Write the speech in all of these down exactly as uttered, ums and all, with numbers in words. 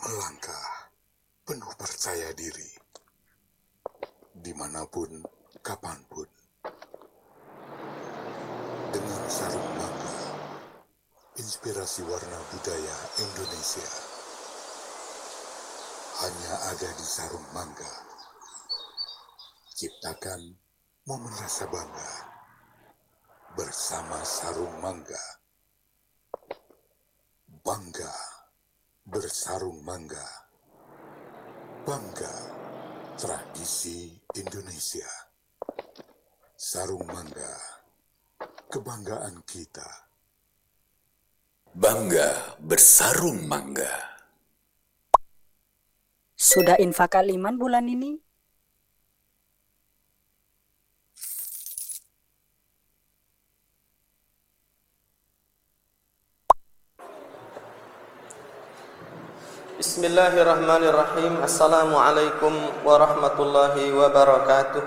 melangkah penuh percaya diri, dimanapun, kapanpun, dengan sarung mangga, inspirasi warna budaya Indonesia hanya ada di sarung mangga. Ciptakan momen rasa bangga bersama sarung mangga. Bangga bersarung mangga. Bangga tradisi Indonesia. Sarung mangga, kebanggaan kita. Bangga bersarung mangga. Sudah infak aliman bulan ini? Bismillahirrahmanirrahim. Assalamualaikum warahmatullahi wabarakatuh.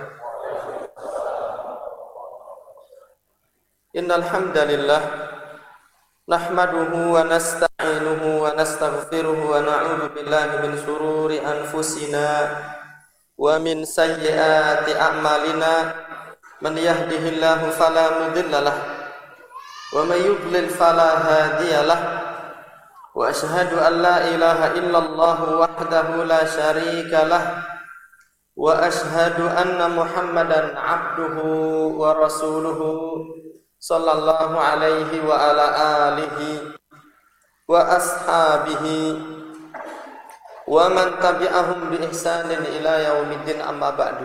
Innal hamdalillah nahmaduhu wa nasta'inuhu wa nastaghfiruhu wa na'udzu billahi min shururi anfusina wa min sayyiati a'malina. Man yahdihillahu fala mudhillalah wa may yudlil fala hadiyalah. Wa ashhadu an la ilaha illallah wahdahu la syarika lah wa ashhadu anna Muhammadan abduhu wa rasuluhu sallallahu alaihi wa ala alihi wa ashabihi wa man tabi'ahum bi ihsanin ila yaumiddin, amma ba'du.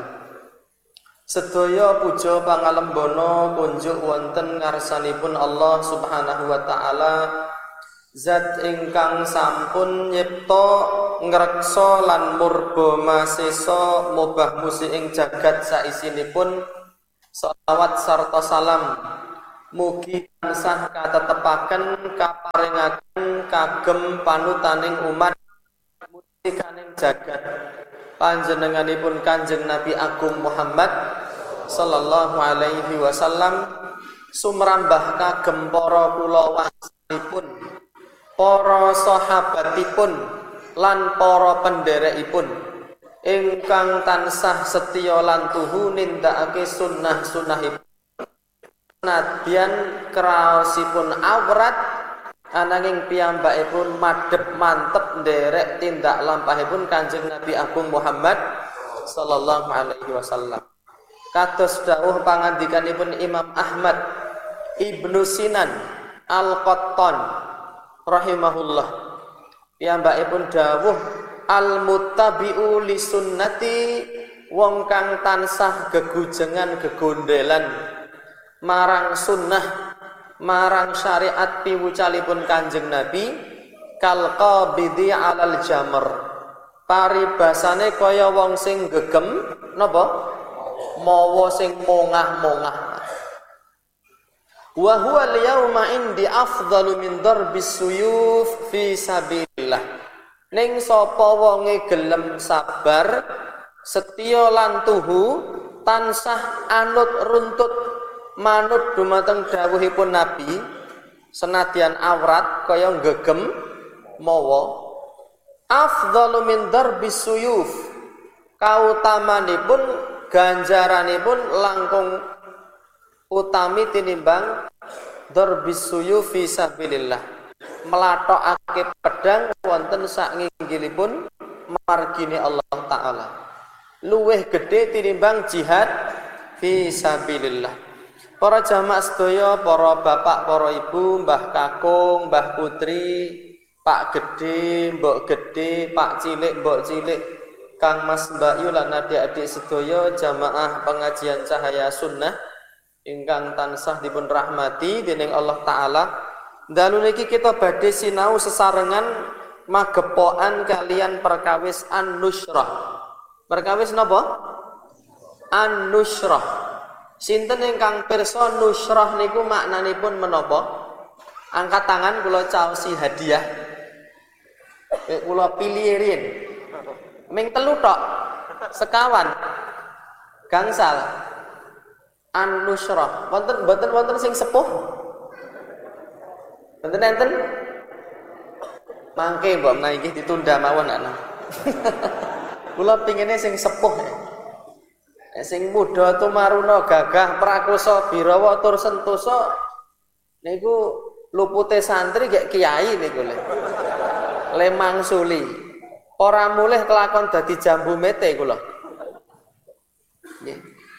Sedaya puja pangalembono kunjuk wonten ngarsanipun Allah Subhanahu wa taala, Zat ingkang sampun nyipta ngreksa lan murba masesa mubah musi ing jagat saisinipun. Shalawat sarta salam mugi tansah katetepaken kaparingaken kagem panutaning umat musikaning jagat panjenenganipun Kanjeng Nabi Agung Muhammad sallallahu alaihi wasallam, sumrambah kagem para kulawarganipun, para sahabatipun lan para penderekipun ingkang tansah setya lan tuhu nindakake sunnah-sunnahipun nadyan kraosipun awrat ananging piyambakipun madhep mantep nderek tindak lampahipun Kanjeng Nabi Agung Muhammad sallallahu alaihi wasallam. Kados dawuh pangandikanipun Imam Ahmad Ibnu Sinan Al-Qattan rahimahullah, piyambakipun dawuh al-muttabi'u li sunnati, wong kang tansah gegujengan gegondelan marang sunnah marang syariat piwucalipun Kanjeng Nabi, kal qabidi 'alal jamr, paribasane kaya wong sing gegem napa mawa sing mongah-mongah. Wa huwa al-yawma indi afdalu min darbis suyuf fi sabilillah. Ning sapa wonge gelem sabar, setya lan tuhu, tansah anut runtut manut dumateng dawuhipun Nabi, senadyan awrat kaya gegem mawa. Afdalu min darbis suyuf, kautamanipun ganjaranipun langkung utami tinimbang darbis suyuf fi sabilillah, melathokake pedang wonten sak nginggilipun margine Allah taala, luwih gedhe tinimbang jihad fi sabilillah. Para jamaah sedaya, para bapak, para ibu, mbah kakung, mbah putri, pak gedhe, mbok gedhe, pak cilik, mbok cilik, kang mas, mbak yu lan adik-adik sedaya jamaah pengajian Cahaya Sunnah ingkang tansah dipun rahmati dening Allah taala. Dalu niki kita badhe sinau sesarengan magepokan kalian perkawis an-nusrah. Perkawis napa? An-nusrah. Sinten ingkang pirsa nusrah niku maknanipun menapa? Angkat tangan kula caosi hadiah. Kula pilih riyen. Ming telu tok. Sekawan. Gangsal. An-nusrah. Wonten mboten wonten sing sepuh? Wonten enten? Mangke mbok menawi nggih ditunda mawon ana. Kula pingine sing sepuh. Sing muda tumaruna gagah prakosa birawa tur sentosa niku lupute santri gek kiai niku le. Le mangsuli. Ora mulih kelakon dadi jambu mete kula. Nggih.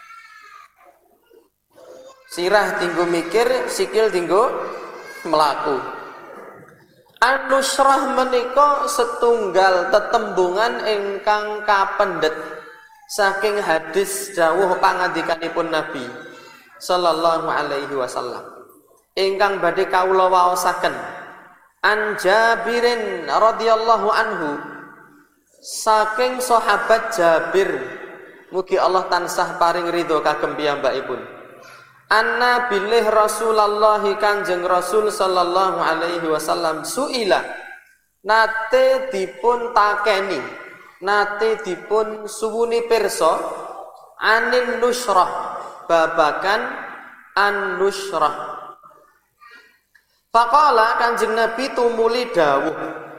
Sirah tinggu mikir, sikil tinggu melaku. An-nusrah menika setunggal tetembungan ingkang kapendet saking hadis dawuh pangandikanipun Nabi sallallahu alaihi wasallam ingkang badhe kawula waosaken. An Jabirin radhiyallahu anhu, saking sahabat Jabir, mugi Allah tansah paring ridho kagem piyambakipun. Anna bilih Rasulullah Kanjeng Rasul sallallahu alaihi wasallam suila, nate dipun takeni, nate dipun suwuni pirsa anin nusrah, babakan an nusrah. Faqala Kanjeng Nabi tumuli dawuh.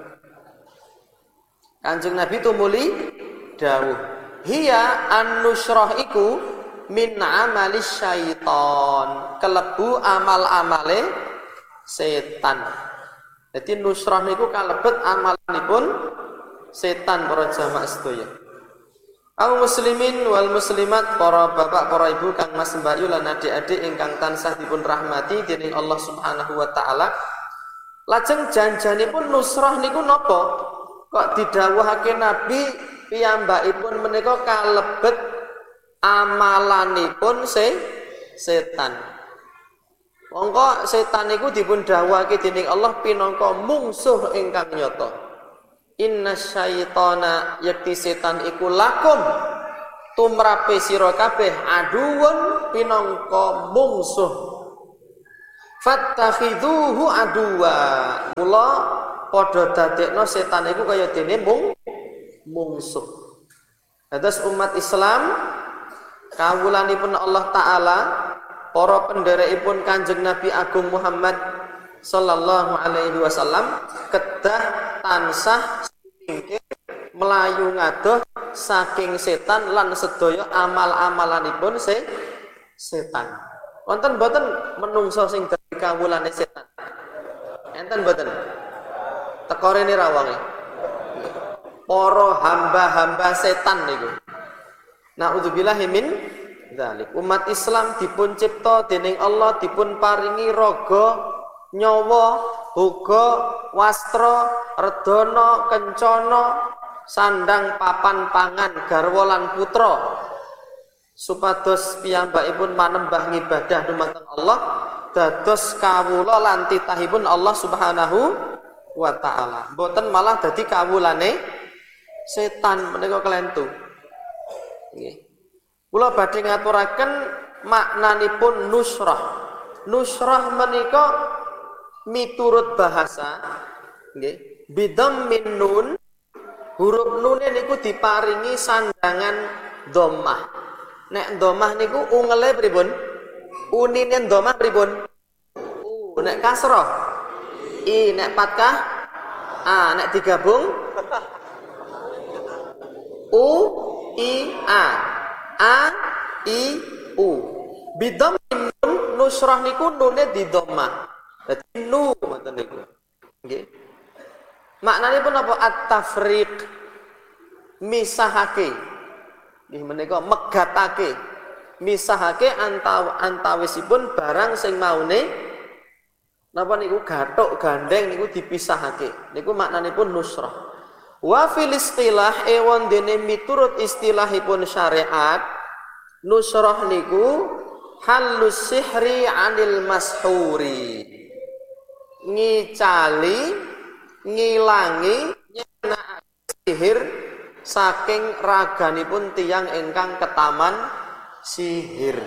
Kanjeng Nabi tumuli dawuh. Hiya an nusrah iku min amali syaiton, kelebu amal-amale setan. Jadi nusrah niku kalebet amalanipun setan para jamaah sedaya. Kaum muslimin wal muslimat, para bapak, para ibu, kang mas mbak yu lan adik-adik ingkang tansah dipun rahmati dening Allah Subhanahu wa taala. Lajeng janjanipun nusrah niku napa? Kok didhawuhake Nabi piyambakipun menika kalebet amalanipun se setan. Mongko setan niku dipun dawuhake dening Allah pinangka mungsuh ingkang nyata. Inna syaitana, yakti setan iku lakum tumrape sira kabeh aduwun pinangka mungsuh. Fattakhidhuhu aduwa. Mula padha dadekno setan iku kaya dene mung mungsuh. Dados umat Islam kawulanipun Allah Ta'ala, para pendherekipun Kanjeng Nabi Agung Muhammad sallallahu alaihi wasallam kedah tansah singkir melayu ngadoh saking setan lan sedaya amal-amalanipun se setan. Wonten boten menungso sing dadi kawulane setan? Enten boten? Teko rene rawange. Para hamba-hamba setan niku. Na'udzubillahi min dzalik. Umat Islam dipun cipta dening Allah, dipun paringi raga, nyawa, boga, wastra, redana, kencana, sandang, papan, pangan, garwa lan putra, supados piyambakipun manembah ngibadah dumateng Allah, dados kawula lan titahipun Allah Subhanahu wa taala. Mboten malah dadi kawulane setan menika kelentu. Nggih. Kula badhe ngaturaken maknanipun nusrah. Nusrah menika miturut bahasa nggih, bidam min nun, huruf nun niku diparingi sandangan dhammah. Nek dhammah niku ungele pripun? Unine dhammah pripun? U. Nek kasrah i, nek fathah a, nek digabung u i a, a i u. Bidam min nun, nusrah niku nune di dhammah. Dadi nu ngoten niku. Nggih. Maknanipun apa? At-tafriq, misahake. Nggih menika megatake. Misahake antaw antawisipun barang sing maune napa niku gathuk gandeng niku dipisahake. Niku maknanipun nusrah. Wa fil istilah ewon dene miturut istilahipun syariat, nusrah niku halus sihri anil mashuri. Ngicali, ngilangi, nyenakake sihir saking raganipun tiyang ingkang ketaman sihir.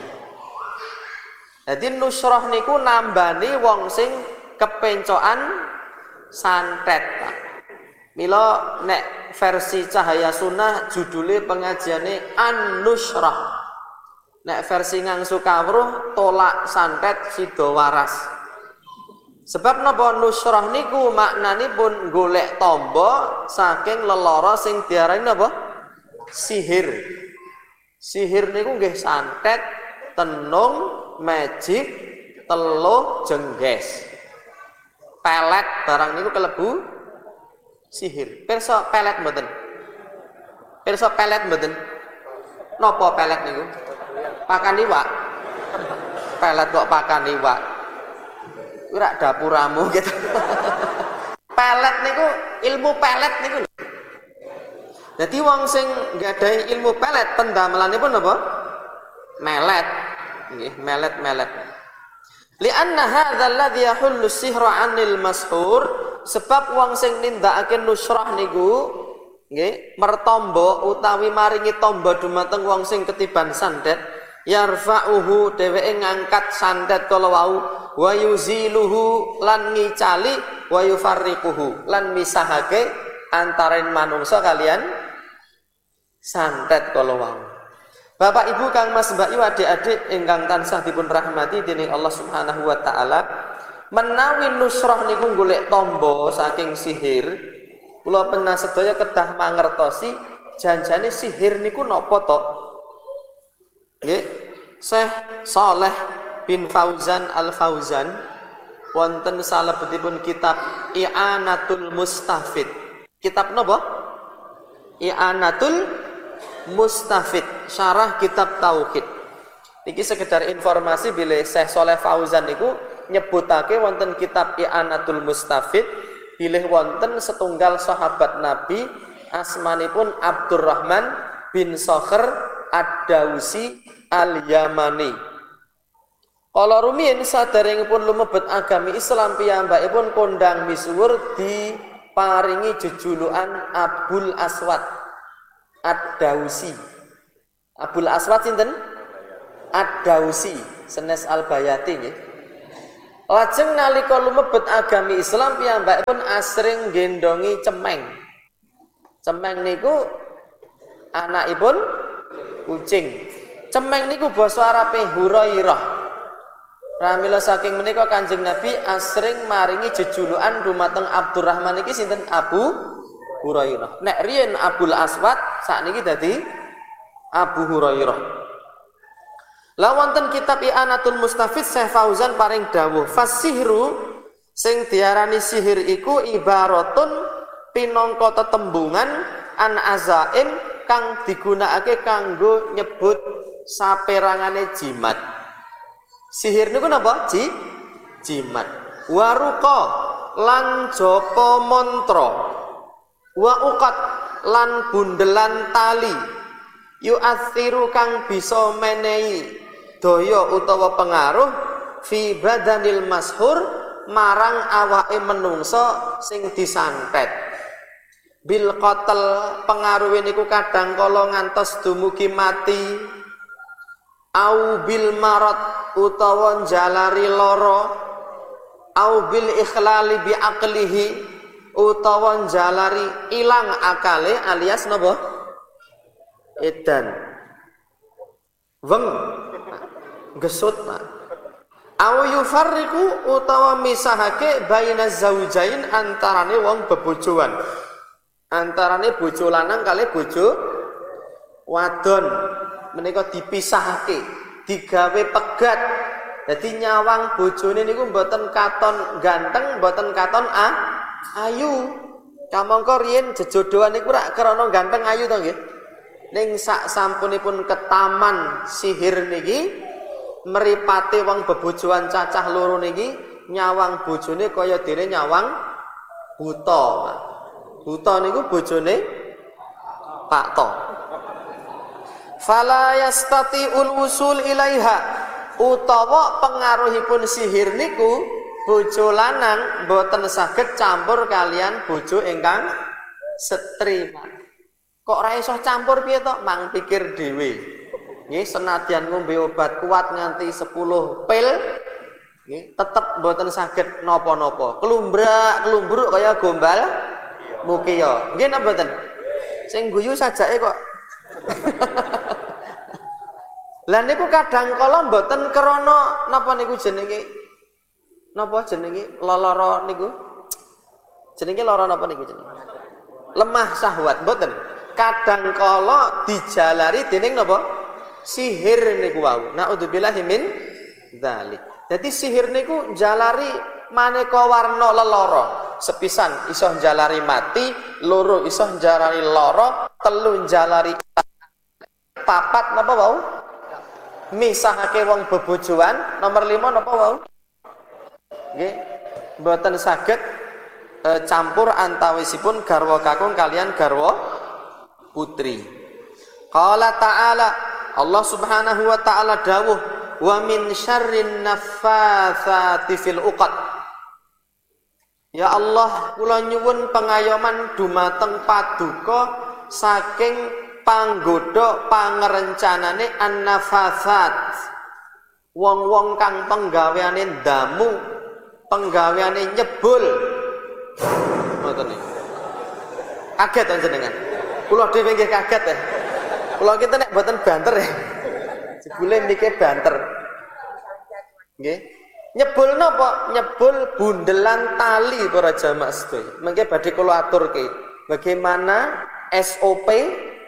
Jadi nusrah niku nambani wong sing kepencokan santet. Mila nek versi Cahaya Sunnah judule pengajiane An-Nusrah. Nek versi Ngangsu Kawruh tolak santet sida waras. Sebab napa nusrah niku maknanipun golek tamba saking lelara sing diarani napa? Sihir. Sihir niku nggih santet, tenung, magic, teluh, jengges. Pelet barang niku kelebu sihir. Pirsa pelet mboten? Pirsa pelet mboten? Napa pelet niku? Pakan iwak. Pelet kok pakan iwak. Ora dapuramu gitu. Pelet niku ilmu pelet niku. Jadi wong sing nggadahi ilmu pelet pendamelanipun apa? Melet. Nggih, melet-melet. Li'anna hadzal ladzi yahullu sihra 'anil mashhur, sebab wong sing nindakake nusrah niku nggih mertamba utawi maringi tamba dumateng wong sing ketiban santet, yarfa'uhu dheweke ngangkat santet kala wau, wa yuziluhu lan ngicali, wa yufarriquhu lan misahake antaraning manungsa kalian santet kala wau. Bapak Ibu Kang Mas Mbak Yu adik-adik ingkang tansah dipun rahmati dening Allah Subhanahu wa taala, menawi nusrah niku golek tamba saking sihir, kula pernah sedaya kedah mangertosi janjane sihir niku napa to? Nggih, Syekh Saleh bin Fauzan Al-Fauzan wonten salebetipun kitab I'anatul Mustafid. Kitab napa? I'anatul Mustafid, syarah kitab tauhid. Iki sekedar informasi bila Syekh Saleh Fauzan niku nyebutake wonten kitab I'anatul Mustafid bilih wonten setunggal sahabat Nabi asmanipun Abdurrahman bin Sakhr Ad-Dausi Al-Yamani. Kala rumiyin saderengipun lumebet agami Islam piyambakipun kondang misuwur diparingi jejulukan Abul Aswad Ad-Dausi. Abul Aswad sinten? Ad-Dausi, senes Al-Bayati nggih. Lajeng nalika lumebet agami Islam piyambakipun asring gendongi cemeng. Cemeng niku anakipun kucing. Cemeng niku basa Arabe Hurairah. Pramila saking menika Kanjeng Nabi asring maringi jejulukan dumateng Abdurrahman iki sinten? Abu Hurairah. Nek riyen Abul Aswad, sakniki dadi Abu Hurairah. Lah wonten kitab I'anatul Mustafid Syekh Fauzan paring dawuh, fasihru sing diarani sihir iku ibaratun pinangka tetembungan an azaim kang digunakake kanggo nyebut saperangane jimat. Sihir niku napa? Ji jimat. Waruqa lan japa mantra. Wa uqat lan bundelan tali yu'athiru kang bisa menehi daya utawa pengaruh fi badanil mashur marang awake menungsa sing disantet. Bil qatl pengaruhe niku kadang kala ngantos dumugi mati, au bil marad utawa njalari lara, au bil ikhlali bi aqlihi utawa njalari ilang akale alias napa? Edan. Weng gesut Pak. Aw yufarriqu utawa misahake baina zaujain antarane wong bebojoan. Antarane bojo lanang kali bojo wadon menika dipisahake, digawe pegat. Jadi nyawang bojone niku mboten katon ganteng, mboten katon ah ayu. Kamangka riyen jejodohan niku rak krana ganteng ayu to nggih. Ning sak sampunipun ketaman sihir niki mripate wong bebojoan cacah loro niki nyawang bojone kaya dene nyawang buta. Buta niku bojone Pak To. Fala yastati'ul usul ilaiha utawa pengaruhipun sihir niku bojo lanang mboten saged campur kalian bojo ingkang setri. Kok ora iso campur piye to? Mang pikir dhewe. Nggih, senadyan ngombe obat kuat nganti sepuluh pil, nggih, tetep mboten saged napa-napa. Kelumbrak, kelumbruk kaya gombal mukia. Nggih napa mboten? Sing guyu sajake kok. Lah niku kadang kala mboten krana napa niku jenenge napa jenenge lara niku? Jenenge lara napa niku jenenge? Lemah syahwat mboten. Kadang kala dijalari dening napa? Sihir niku wau. Naudzubillahi min dzalik. Dadi sihir niku jalari maneka warna lelara. Sepisan iso jalari mati, loro iso jalari lara, telu jalari papat napa wau? Misahake wong bebojoan, nomor lima napa wau? Nggih, mboten saged e, campur antawisipun garwa kakung kalian garwa putri. Qala ta'ala, Allah Subhanahu wa ta'ala dawuh, wa min syarrin naffatsati fil uqad. Ya Allah, kula nyuwun pengayoman dumateng paduka saking panggodha pangerencanane an-nafatsat. Wong-wong kang penggaweane ndamu, penggaweane nyebul. Ngoten niku. Kaget to jenengan. Kula dhewe nggih kaget ya. Kula kita nek mboten banter ya. Jebule niki banter. Nggih. Nyebul napa? Nyebul bundelan tali para jamaah sedaya. Mengke badhe kula aturke bagaimana S O P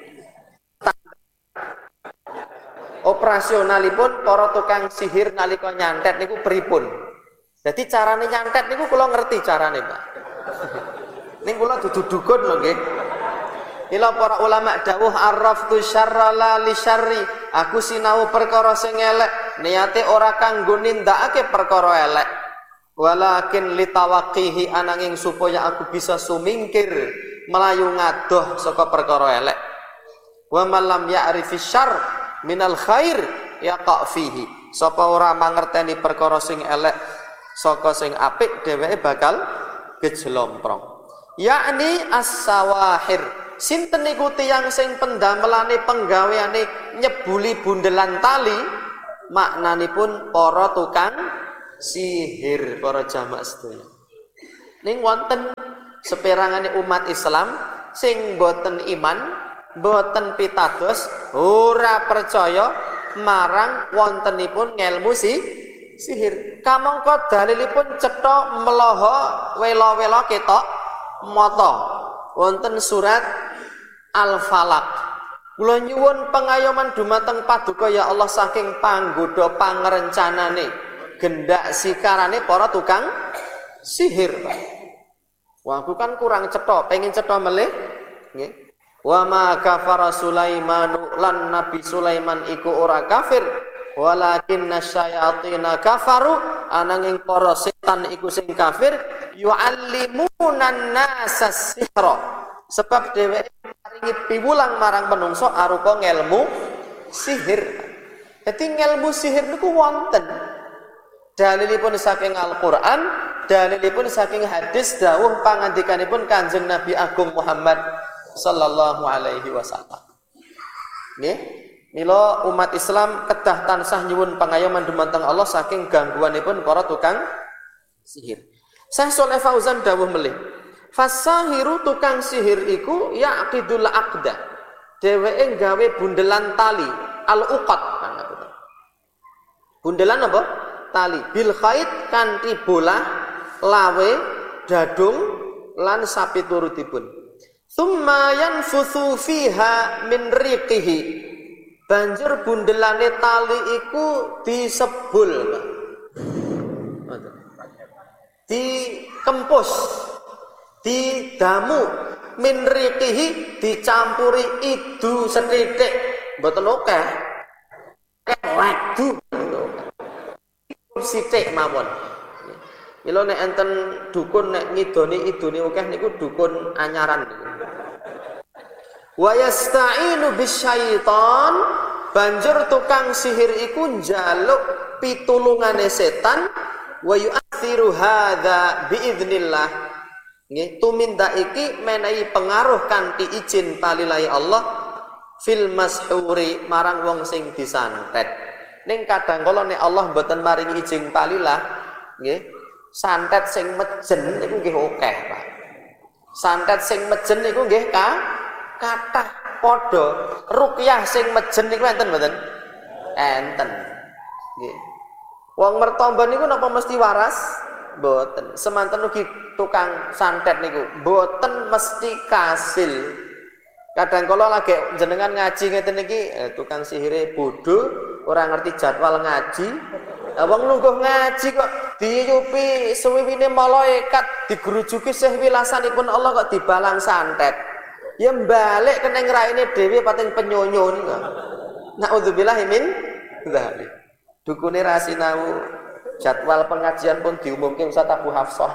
operasionalipun para tukang sihir nalika nyantet niku pripun. Jadi carane nyantet niku kula ngerti carane, Pak. Ning kula dudu dukun lho nggih. Ila para ulama dawuh arraftu syarra la li syarri. Aku sinau perkara sing elek, niate ora kanggo nindakake perkara elek. Walakin litawaqqihi ananging supaya aku bisa sumingkir melayu ngadoh saka perkara elek. Wa man lam ya'rifi syarr minal khair yaqa fihi. Sapa ora mangerteni perkara sing elek saka sing apik dheweke bakal gejlomprong. Yakni as-sawahir. Sinten niku tiyang sing pendamelane penggaweane nyebuli bundelan tali, maknanipun para tukang sihir para jamaah sedaya. Ning wonten seperangane umat Islam sing boten iman, boten pitados, ora percaya marang wontenipun ngelmu si sihir. Kamangka dalilipun cetha meloho wela-wela ketok mata. Wonten surat Al-Falaq. Kula nyuwun pengayoman dumateng paduka ya Allah saking panggodha pangerencanane gendak sikarane para tukang sihir. Wah, aku kan kurang cetha, pengin cetha melih nggih. Wa ma kafara Sulaimanu lan Nabi Sulaiman iku ora kafir, walakinna syayatina kafaru, ananging para setan iku sing kafir, yu'allimunan nasas sihra. Sebab dheweke maringi piwulang marang menungso arupa ngelmu sihir. Jadi ngelmu sihir niku wonten. Dalilipun saking Al-Qur'an, dalilipun saking hadis dawuh pangandikanipun Kanjeng Nabi Agung Muhammad sallallahu alaihi wasallam. Nggih, mila umat Islam kedah tansah nyuwun pangayoman dumateng Allah saking gangguanipun para tukang sihir. Syekh Shalih Fauzan dawuh melih, fasahiru tukang sihir iku yaqidul aqdah. Dheweke gawe bundelan tali, al-uqad. Bundelan apa? Tali bil khait kanthi bolah, lawe, dadung lan sapi turutipun. Tsumma yanfuthu fiha min riqihi. Banjur bundelane tali iku disebul. Dikempus, didamu, min riqihi dicampuri idu sethithik, mboten akeh. Waduh. Sithik mawon. Mila nek enten dukun nek ngidoni idune akeh niku dukun anyaran niku. Wa yasta'inu bisyaiton, banjur tukang sihir iku njaluk pitulungane setan. Wa yu'athiru hadza biidznillah. Nggih, tumindak iki menehi pengaruh kanthi izin palilahi Allah fil mashuri marang wong sing disantet. Ning kadang kala nek Allah mboten maringi izin palilah, nggih, santet sing mejen niku nggih akeh, Pak. Santet sing mejen niku nggih ka kathah padha. Ruqyah sing mejen niku enten mboten? Enten. Nggih. Wong mertamba niku napa mesti waras? Mboten. Semanten ugi tukang santet niku mboten mesti kasil. Kadang kala lagi jenengan ngaji ngeten iki eh, tukang sihire bodho, ora ngerti jadwal ngaji. Lah wong lungguh ngaji kok diyupi suwiwine malaikat, digerujuki sih wilasanipun Allah kok dibalang santet. Ya balik keneng raine dhewe pating penyonyo niku. Nauzubillahi min dzalik. Dukune ra sinau jadwal pengajian pun diumumke Ustaz Abu Hafsah.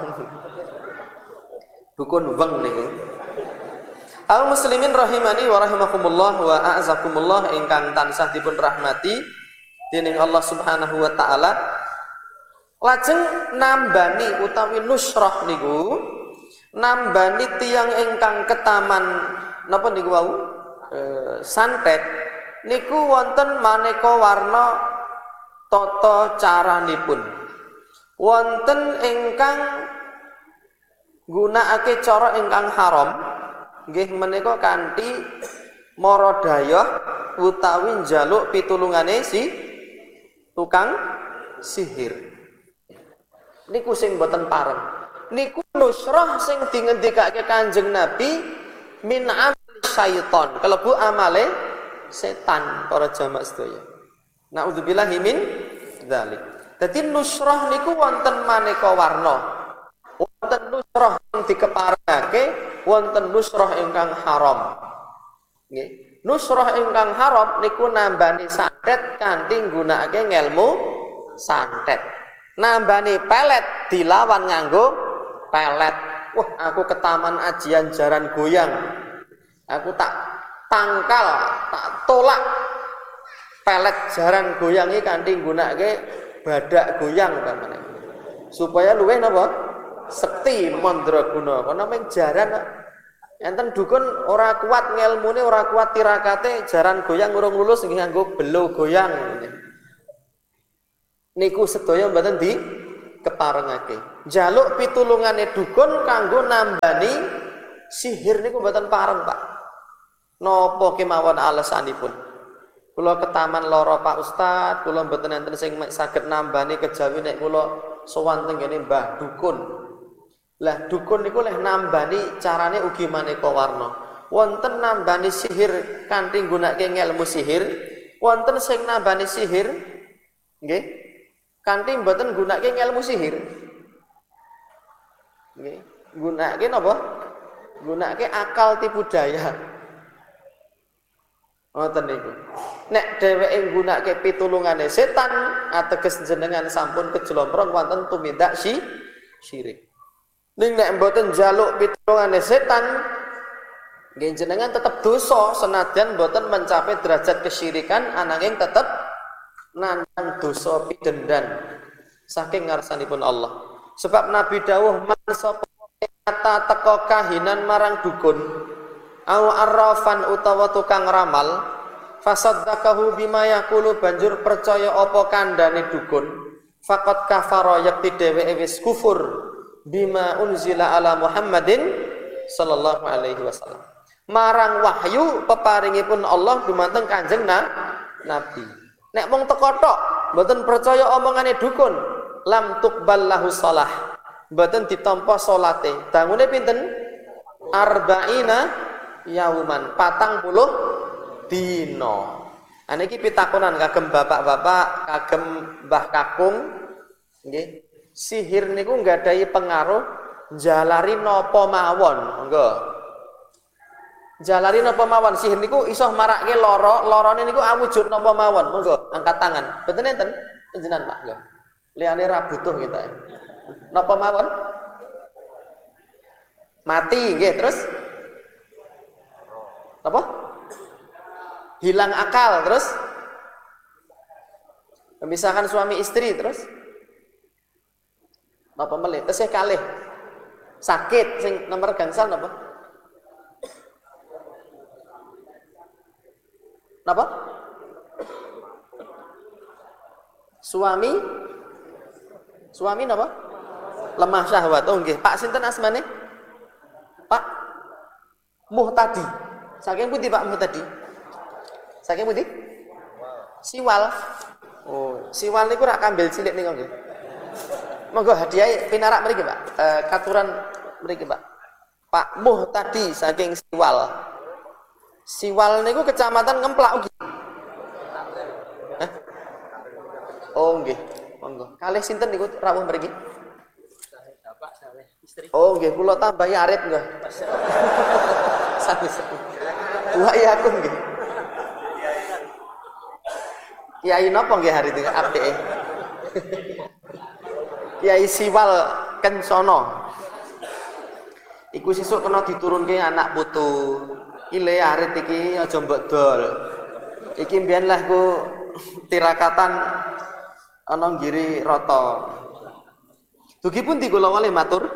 Dukun weng niku. Al muslimin rahimani wa rahimakumullah wa a'azakumullah ingkang tansah dipun rahmati dening Allah Subhanahu wa taala. Lajeng nambani utawi nusrah niku nambani tiyang ingkang ketaman napa niku wau e, santet niku wonten maneka warna tata caranipun. Wonten ingkang gunakake cara ingkang haram nggih menika kanthi mara dayah utawi njaluk pitulungane si tukang sihir. Niku sing boten pareng. Niku nusrah sing dingendikake Kanjeng Nabi min amali syaiton, kalebu amale setan para jamaah sedaya. Nauzubillahi min dzalik. Dadi nusrah niku wonten maneka warna. Wonten nusrah sing dikeparengake, wonten nusrah ingkang haram. Nggih. Nusrah ingkang haram niku nambani santet kanthi nggunakake ngelmu santet. Nambani pelet dilawan nganggo pelet. Wah, aku ketaman ajian jaran goyang. Aku tak tangkal, tak tolak pelet jaran goyang iki kanthi nggunakake badak goyang pamane. Supaya luwih napa? Sekti mandraguna. Ana mung jaran enten dukun ora kuat ngelmune, ora kuat tirakate, jaran goyang urung lulus nggih nganggo belo goyang. Niku sedaya mboten di keparengake. Njaluk pitulungane dukun kanggo nambani sihir niku mboten pareng, Pak. Napa kemawon alasanipun? Kula ketaman lara Pak Ustad, kula mboten enten sing saged nambani kejawi nek kula sowan teng ngene Mbah Dukun. Lah dukun niku leh nambani carane ugi maneka warna. Wonten nambani sihir kanthi nggunakake ngelmu sihir, wonten sing nambani sihir nggih kanthi mboten nggunakake ngelmu sihir. Nggih, nggunakake napa? Nggunakake akal tipu daya. Ngoten niku. Nek dheweke nggunakake pitulungane setan, ateges jenengan sampun kejlomprong wonten tumindak si syirik. Ning nek mboten njaluk pitulungane setan, nggih jenengan tetep dosa senadyan mboten mencapai derajat kesyirikan ananging tetep nandhang dosa pidendan saking ngarsanipun Allah. Sebab Nabi dawuh man sapa kata teka kahinan marang dukun au arrafan utawa tukang ramal fasaddaqahu bima yaqulu banjur percaya apa kandhane dukun faqad kafara yakti dheweke wis kufur bima unzila ala Muhammadin sallallahu alaihi wasallam. Marang wahyu peparingipun Allah dumateng Kanjeng na, Nabi. Nek mung teko tok, mboten percaya omongane dukun, lam tuqbal lahu shalah. Mboten ditampa salate. Dangune pinten? Arba'ina yauman, patang puluh dina. Aniki pitakonan kagem bapak-bapak, kagem mbah kakung nggih. Sihir niku nggadahi pengaruh jalari napa mawon, monggo. Jalari napa mawon sihir niku iso marake lara, larane niku awujud napa mawon, monggo angkat tangan. Mboten enten panjenengan Pak, nggih. Liyane ra butuh kita. Napa mawon? Mati nggih, terus apa? Hilang akal, terus memisahkan suami istri, terus napa melih tesih kalih sakit sing nomor gangsal napa napa suami suami napa lemah syahwat. Oh nggih Pak sinten asmane Pak Muhtadi saking pundi Pak Muhtadi saking pundi Siwal. Oh Siwal niku rak kambil cilik niku nggih monggo hadiah pinarak mriki, Pak. Eh, katuran mriki, Pak. Pak Muh tadi saking Siwal. Siwal niku kecamatan Ngemplak ugi. Hah? Oh nggih, monggo. Kalih sinten niku rawuh mriki? Bapak saleh istri. Oh nggih, kula tambahi arit nggih. Satu-satu. Wa yakum nggih. Kiai napa nggih hari iki apike? Kiai Siwal Kencono. Iku sesuk kena diturunke anak putu. Ile arit iki aja mbok dol. Iki mbiyen lah ku tirakatan ana nggiri rata. Dugi pundi kula wali matur?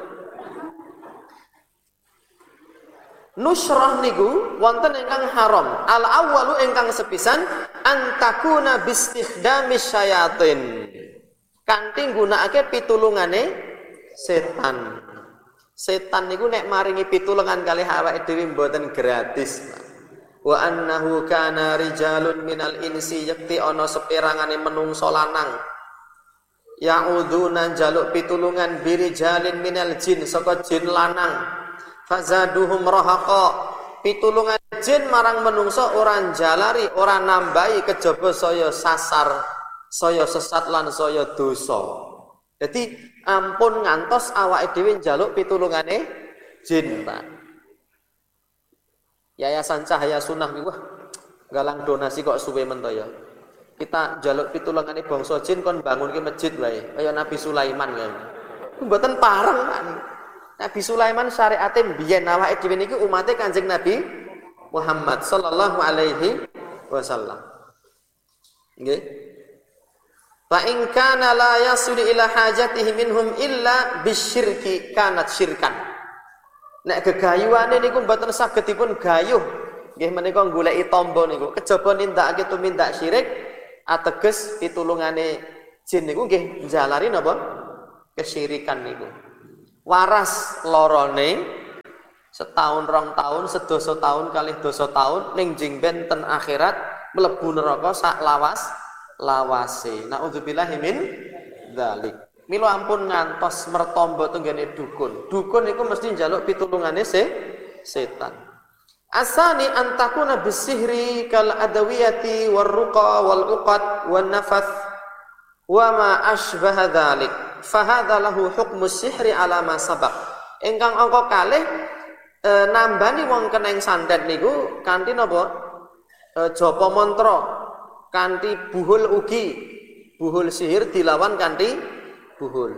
Nusrah niku wonten ingkang haram. Al awwalu ingkang sepisan antakuna bistikhdami syayatin. Kanthi nggunakake pitulungane setan. Setan niku nek maringi pitulungan kalih awake dhewe mboten gratis. Wa annahu kana rijalun minal insi yakti ana seperangane menungso lanang. Ya'udzuuna jaluk pitulungan birijalin minal jin saka jin lanang. Fazaduhum rahaqa. Pitulungan jin marang menungso ora jalari, ora nambahi kejaba saya sasar, saya sesat lan saya dosa. Jadi ampun ngantos awake dhewe njaluk pitulungane jin, Pak. Yayasan Cahaya Sunnah niku galang donasi kok suwe men to ya. Kita njaluk pitulungane bangsa jin kon bangunke masjid wae, kaya Nabi Sulaiman kae. Mboten pareng, Pak. Nabi Sulaiman syariate mbiyen awake dhewe niki umate Kanjeng Nabi Muhammad sallallahu alaihi wasallam. Nggih. Fa in kana la yasilu ila hajatihi minhum illa bisyirki kanat syirkan. Nek gegayuane niku mboten saged dipun gayuh. Nggih menika goleki tamba niku. Kejaba nindakake tumindak syirik ateges pitulungane jin niku nggih njalari napa? Kesyirikan niku. Waras lorone setahun rong tahun, sedasa tahun kalih dasa tahun ning jingben ten akhirat mlebu neraka sak lawas lawase. Nauzubillahi min dzalik. Mila ampun ngantos mertombo tenggene dukun. Dukun iku mesti njaluk pitulungane se setan. Asani antakuna bisihri kal adawiyati warruqa wal uqad wan nafath wa ma asbaha dzalik. Fa hadza lahu hukmu sihri ala ma sabaq. Ingkang angka kalih e, nambani wong keneng santet niku kanthi napa? E, japa mantra. Kanthi buhul ugi, buhul sihir dilawan kanthi buhul.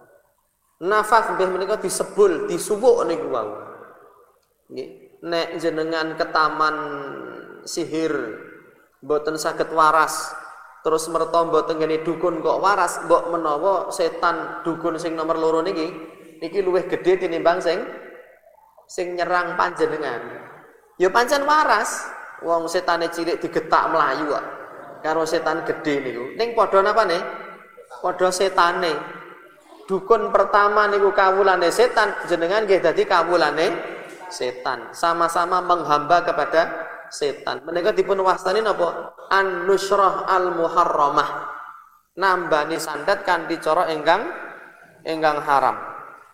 Nafas nggih menika disebul, disuwuk niku wau. Nggih, nek jenengan ketaman sihir mboten saged waras, terus mertamba tengene dukun kok waras, mbok menawa setan dukun sing nomor loro niki niki luwih gedhe tinimbang sing sing nyerang panjenengan. Ya pancen waras, wong setane cilik digetak mlayu kok. Karo setan gede niku. Ning padha napane? Padha setane. Dukun pertama niku kawulane setan, jenengan nggih dadi kawulane setan. Sama-sama menghamba kepada setan. Menika dipun wastani napa? An-nusrah al-muharramah. Nambani santet kanthi cara ingkang ingkang haram.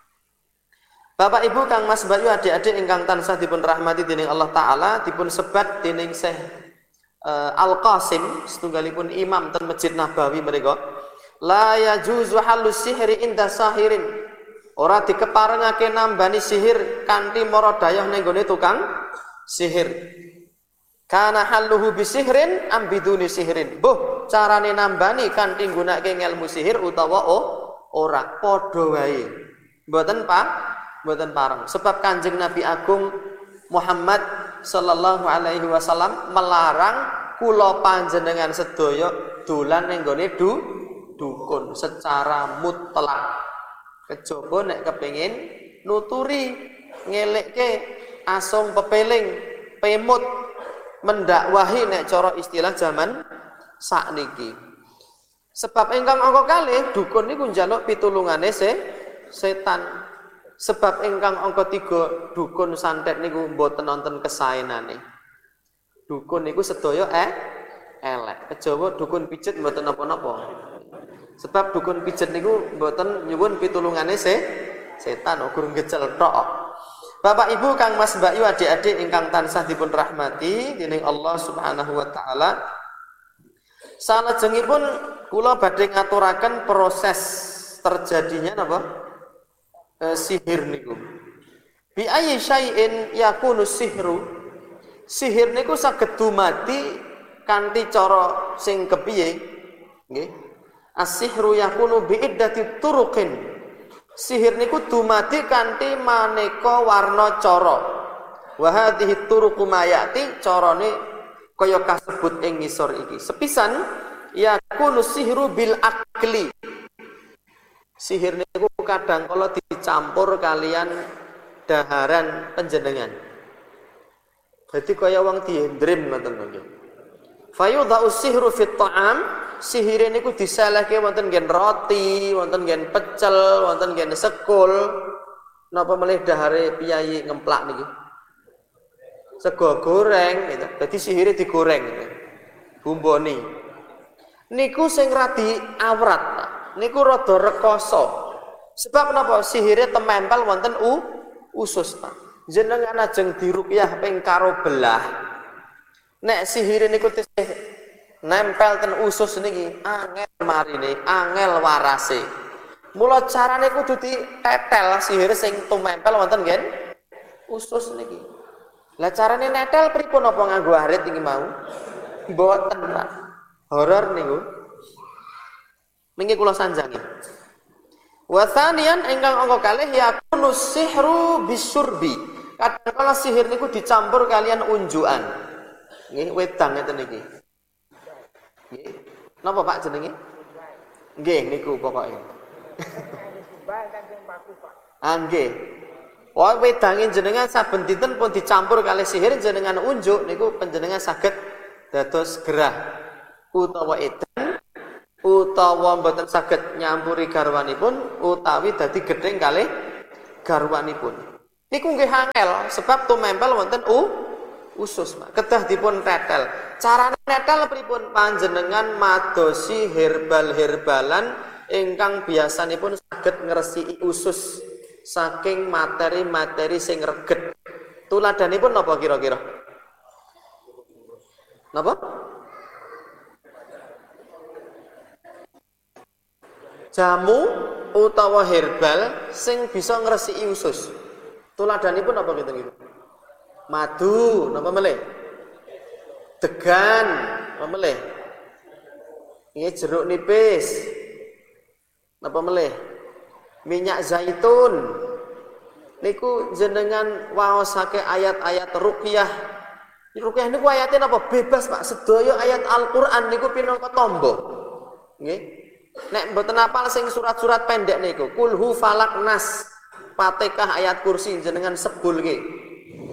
Bapak Ibu Kang Mas Bayu adik-adik ingkang tansah dipun rahmati dening Allah taala, dipun sebat dening Syekh Uh, Al-Qasim setunggalipun imam ten Masjid Nabawi mereka la yajuzu halus sihri inda sahirin. Ora dikeparengake nambani sihir kanthi mara dayah ning gone tukang sihir. Kana haluhu bisihrin am biduni sihrin. Buh, carane nambani kanthi nggunakake ngelmu sihir utawa oh, ora padha wae. Mboten Pak, mboten pareng. Sebab Kanjeng Nabi Agung Muhammad sallallahu alaihi wasallam melarang kula panjenengan sedaya dolan ning gone du, dukun secara mutlak. Kejaba nek kepengin nuturi ngelekke asong pepeling pemut mendakwahi nek cara istilah zaman sakniki. Sebab ingkang angka kalih dukun niku njaluk pitulungane se setan. Sebab ingkang angka tiga dukun santet niku mboten wonten kesaenane. Dukun niku sedaya eh elek. Kejawa dukun pijet mboten napa-napa. Sebab dukun pijet niku mboten nyuwun pitulungane se setan ugur ngecel tok. Bapak Ibu Kang Mas Mbak Yu adik-adik ingkang tansah dipun rahmati dening Allah Subhanahu wa taala. Salajengipun kula badhe ngaturaken proses terjadinya napa? E, sihir niku. Bi ayyi syai'in yakunu sihru. Sihir niku saged dumadi kanthi cara sing kepiye? Nggih. As-sihru yakunu bi iddati turuqin. Sihir niku dumadi kanthi maneka warna cara. Wa hadhihi turuqu mayati carane kaya kasebut ing ngisor iki. Sepisan yakunu sihru bil akli. Sihir niku kadang kala dicampur kalian daharan panjenengan. Dadi kaya wong diendrim ngoten nggih. Fayudha'u sihru fit ta'am. Sihir niku diselehke wonten nggen roti, wonten nggen pecel, wonten nggen sekul. Napa melih dahare piyayi ngemplak niki? Sego goreng gitu. Dadi sihire digoreng gitu. Bumboni. Niku sing radi awrat, Pak. Niku rada rekoso. Sebab napa sihire temempel wonten u usus, Pak. Jenengan ajeng diruqyah ping karo belah. Nek sihire niku tesih nempel ten usus niki angel marine, angel warase. Mula carane kudu ditetel sihir sing tumempel wonten nggih usus niki. Lah carane netel pripun apa nganggo arit iki mau? Mboten, Pak. Horor niku. Niki kula sanjangi. Wa tsaniyan ingkang angka kalih yakunu sihru bisurbi. Kadang kala sihir niku dicampur kalian unjukan. Nggih wedang ngeten niki. Nggih. Napa Pak jenenge? Nggih niku pokoke. Ah nggih. Wah wedange jenengan saben dinten pun dicampur kali sihir jenengan unjuk niku panjenengan saged dados gerah utawa edan utawa mboten saged nyampuri garwanipun utawi dadi gedheng kalih garwanipun. Niku nggih angel sebab tumempel wonten u usus, Pak. Kedah dipun tetel. Carane netel pripun? Panjenengan madosi herbal-herbalan ingkang biasanipun saged ngresiki usus saking materi-materi sing reget. Tuladanipun napa kira-kira? Napa? Jamu utawa herbal sing bisa ngresiki usus. Tuladanipun napa kinten niku? Madu, napa melih? Degan, napa melih? Ini jeruk nipis. Napa melih? Minyak zaitun. Niku jenengan waosake ayat-ayat ruqyah. Ruqyah niku ayatnya napa? Bebas, Pak. Sedaya ayat Al-Qur'an niku pinangka tamba. Nggih. Nek mboten apal sing surat-surat pendek niku, Kulhu Falak Nas. Fatihah ayat kursi jenengan sebulke.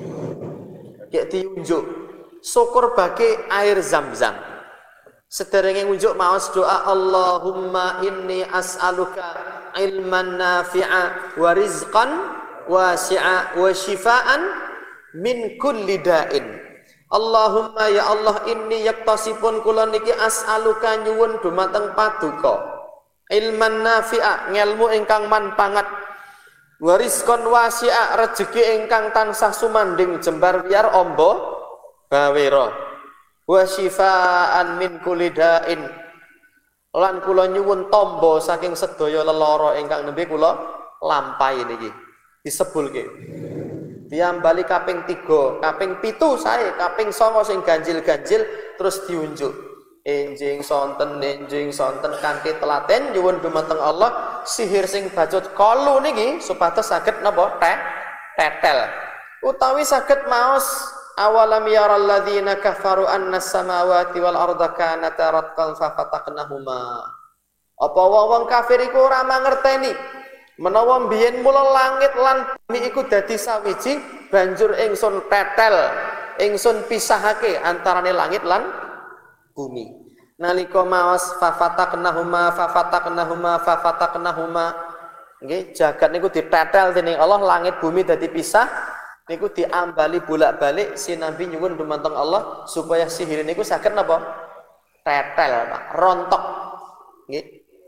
Kayak diunjuk syukur bagi air zam-zam sederenge unjuk maos doa Allahumma inni as'aluka ilman nafi'a wa rizqan wasi'a wa shifaan min kulli da'in. Allahumma ya Allah inni yaktasipun kula niki as'aluka nyuwun dumateng paduka ilman nafi'a ngelmu ingkang manpangat warizqan wasi'a rejeki ingkang tansah sumanding jembar wiyar ombo bawira wa syifaan min kulli da'in lan kula nyuwun tombo saking sedaya lelara ingkang nembe kula lampahi niki disebulke diambali kaping tiga kaping pitu sae kaping songo sing ganjil-ganjil terus diunjuk enjing sonten enjing sonten kanthi telaten nyuwun dumateng Allah sihir sing bacut kalu niki supados saged napa teh tetel utawi saged maos awalam yaral ladzina kafaru annas samawati wal arda kanata ratqan fa fataqnahuma. Apa wong kafir iku ora mangerteni menawa mbiyen mula langit lan bumi iku dadi sawiji banjur ingsun tetel ingsun pisahake antarane langit lan bumi. Nalika maos fafataqnahuma fafataqnahuma fafataqnahuma nggih jagat niku ditetel dening Allah langit bumi dadi pisah niku diambali bolak-balik sinambi nyuwun dumateng Allah supaya sihir niku saged napa tetel Pak rontok nggih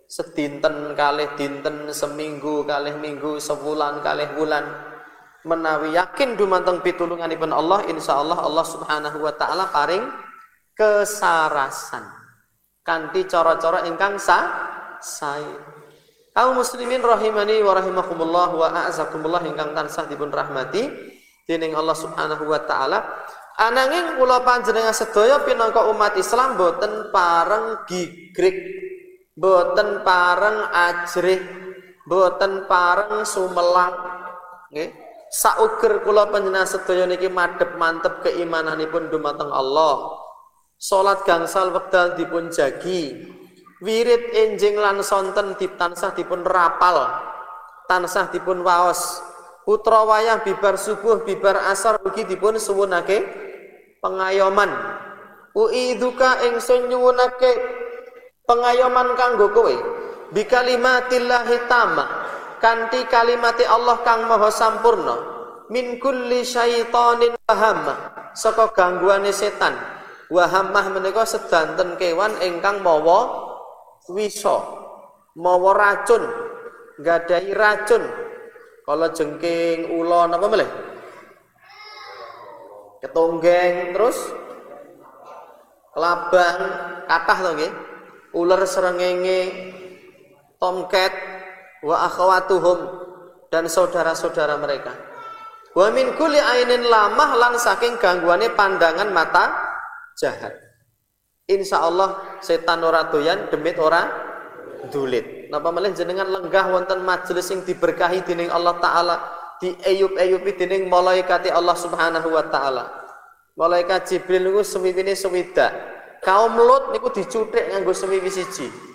sedinten kalih dinten, seminggu kalih minggu, sebulan kalih bulan, menawi yakin dumateng pitulunganipun Allah, insyaallah Allah Subhanahu wa taala paring kesarasan kanthi cara-cara ingkang sah sae. Kaum muslimin rahimani wa rahimakumullah wa a'azakumullah ingkang tansah dipun rahmati dening Allah Subhanahu wa taala. Ananging kula panjenengan sedaya pinangka umat Islam boten pareng gigrik, boten pareng ajrih, boten pareng sumelang. Nggih. Sauger kula panjenengan sedaya niki madhep mantep keimananipun dumateng Allah. Salat gangsal wekdal dipun jagi. Wirid enjing lan sonten tansah dipun rapal, tansah dipun waos. Putra wayah bibar subuh bibar asar ugi dipun suwunake pengayoman. Uidzuka ingsun nyuwunake pengayoman kanggo kowe bi kalimatillahi tamma kanthi kalimati Allah kang maha sampurna min kulli syaitanin wahamma saka gangguane setan. Wahammah menika sedanten kewan ingkang mawa wisa, mawa racun, nggadahi racun. Kala jengking, ula napa melih? Ketonggeng, terus kelabang, kathah to nggih. Uler srengenge, tomcat, wa akhawatuhum dan saudara-saudara mereka. Wa min kulli ainin lamah lan saking gangguane pandangan mata jahat. Insyaallah setan ora doyan, demit ora dulit. Napa malih jenengan lenggah wonten majelis sing diberkahi dening Allah taala, dieyup-eyupi dening malaikati Allah Subhanahu wa taala. Malaikat Jibril niku swiwine swidak. Kaum Lut niku dicuthik nganggo swiwi siji.